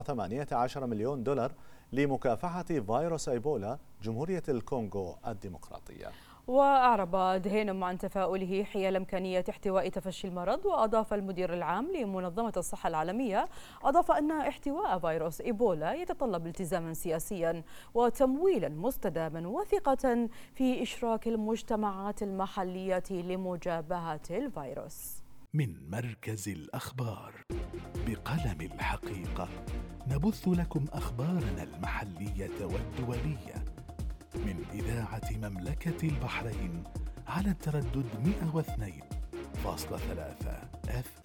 18 مليون دولار لمكافحة فيروس إيبولا جمهورية الكونغو الديمقراطية. وأعرب دهينم عن تفاؤله حيال إمكانية احتواء تفشي المرض. وأضاف المدير العام لمنظمة الصحة العالمية أن احتواء فيروس إيبولا يتطلب التزاما سياسيا وتمويلا مستداما وثقة في إشراك المجتمعات المحلية لمجابهة الفيروس. من مركز الأخبار بقلم الحقيقة نبث لكم أخبارنا المحلية والدولية من إذاعة مملكة البحرين على التردد 102.3 FM.